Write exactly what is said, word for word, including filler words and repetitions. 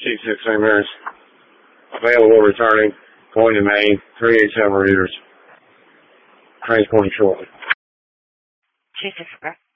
C six Saint Mary's. Available returning, going to Maine, three eighty-seven readers. Transporting shortly. C six, okay.